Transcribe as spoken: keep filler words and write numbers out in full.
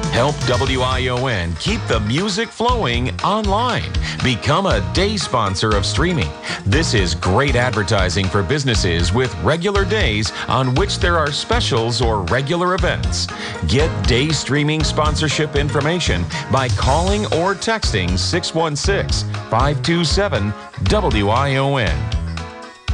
Help W I O N keep the music flowing online. Become a day sponsor of streaming. This is great advertising for businesses with regular days on which there are specials or regular events. Get day streaming sponsorship information by calling or texting six one six, five two seven, W I O N.